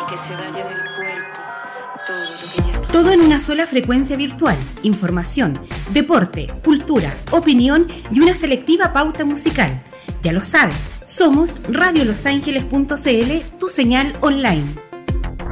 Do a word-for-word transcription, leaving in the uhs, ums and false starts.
Que se vaya del cuerpo todo lo que ya no. Todo en una sola frecuencia virtual. Información, deporte, cultura, opinión y una selectiva pauta musical. Ya lo sabes, somos radio los ángeles punto c l, tu señal online.